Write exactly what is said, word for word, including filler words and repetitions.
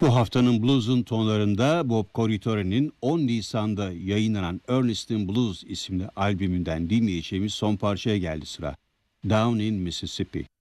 Bu haftanın blues'un tonlarında Bob Corritore'nin on Nisan'da yayınlanan Ernest in Blues isimli albümünden dinleyeceğimiz son parçaya geldi sıra. Down in Mississippi.